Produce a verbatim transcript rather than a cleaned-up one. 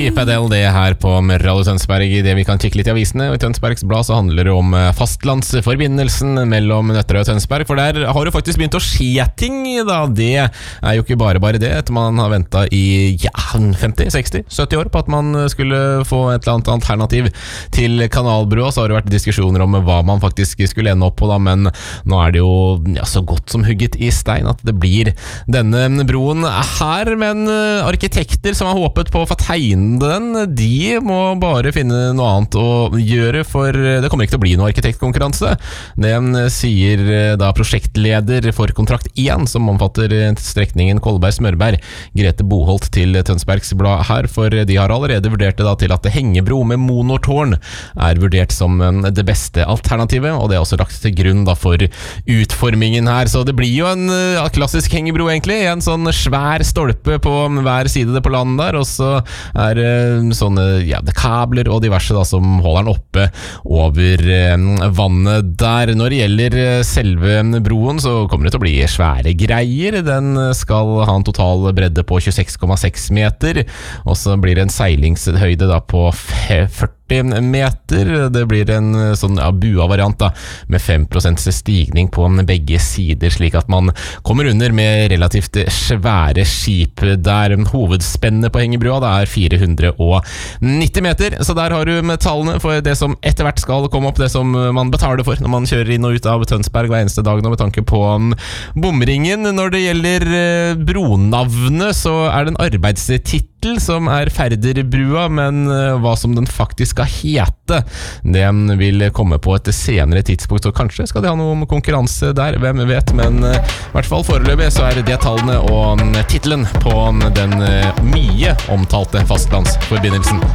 Cheap Adele det her på Radio Tønsberg. I det vi kan kikke litt i avisene, og i Tønsbergs Blad så handler det om fastlandsforbindelsen mellom Nøtterøy og Tønsberg, for der har det faktisk begynt å skje ting da. Det er jo ikke bare bare det, etter man har ventet i ja, femti, seksti, sytti år på at man skulle få et eller annet alternativ til kanalbrua. Så har det vært diskusjoner om hva man faktisk skulle ende opp på da, men nå er det jo ja, så godt som hugget i stein at det blir denne broen her, men arkitekter som har håpet på å få tegne den, de må bare finne noe annet å gjøre, for det kommer ikke til å bli noe arkitektkonkurranse. Det sier da prosjektleder for kontrakt én, som omfatter strekningen Kolberg-Smørberg, Grete Boholt til Tønsbergs Blad her, for de har allerede vurdert det da til at hengebro med monortårn er vurdert som det beste alternativet, og det er også lagt til grunn da for utformingen her. Så det blir jo en ja, klassisk hengebro egentlig, en sånn svær stolpe på hver side det på landet der, og så er det sånne ja, det kabler og diverse da, som holder den oppe over eh, vannet der. Når det gjelder selve broen, så kommer det til å bli svære greier. Den skal ha en total bredde på tjueseks komma seks meter, og så blir det en seilingshøyde da på førti meter. Det blir en sånn ja, bua-variant da, med fem prosent stigning på begge sider, slik at man kommer under med relativt svære skip der. Hovedspennet på hengebrua det er fire hundre nitti meter, så der har du med tallene for det som etter hvert skal komme opp, det som man betaler for når man kjører inn og ut av Tønsberg hver eneste dag nå, med tanke på bomringen. Når det gjelder bronavnet, så er det en arbeidstittel som er Færderbrua, men hva som den faktisk skal hete, det vil komme på et senere tidspunkt, så kanskje skal de ha noe konkurranse der, hvem vet, men i hvert fall foreløpig så er det tallene og titelen på den mye omtalte fastlandsforbindelsen.